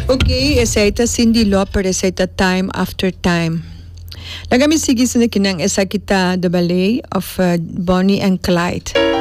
Okay, esa Cindy Lauper, esa Time After Time. Lagami sige sa kinang esa kita the ballet of Bonnie and Clyde.